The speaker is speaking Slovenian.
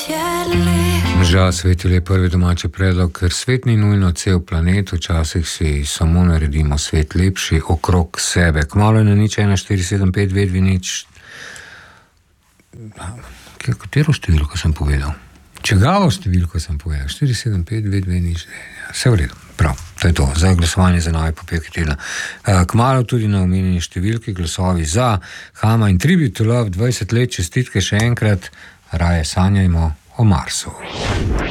Žal, svet je prvi domači predlog, ker svet ni nujno cel planet, včasih si samo naredimo svet lepši okrog sebe. Kmalu je na nič 1475 nič. Katero številko sem povedal? Čigavo številko sem povedal? 475 nič. Vse v redu. Prav, to je to. Za glasovanje za nove popevke tedna. Kmalu tudi na omenjeni številki glasovi za Hama in Tribute to Love 20 let čestitke še enkrat. Raje sanjajmo o Marsu.